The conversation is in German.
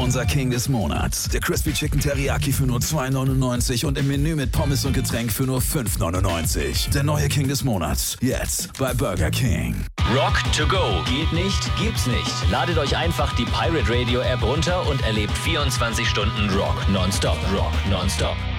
unser King des Monats. Der Crispy Chicken Teriyaki für nur $2,99 und im Menü mit Pommes und Getränk für nur $5,99. Der neue King des Monats. Jetzt bei Burger King. Rock to go. Geht nicht, gibt's nicht. Ladet euch einfach die Pirate Radio App runter und erlebt 24 Stunden Rock nonstop. Rock nonstop.